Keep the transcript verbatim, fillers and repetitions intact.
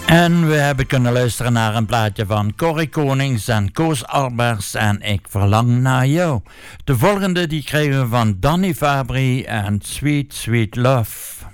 En we hebben kunnen luisteren naar een plaatje van Corrie Konings en Koos Albers en Ik Verlang Naar Jou. De volgende die kregen we van Danny Fabry en Sweet Sweet Love.